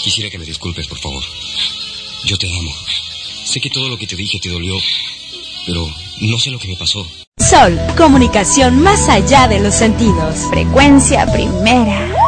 Quisiera que me disculpes, por favor. Yo te amo. Sé que todo lo que te dije te dolió, pero no sé lo que me pasó. Sol, comunicación más allá de los sentidos. Frecuencia primera.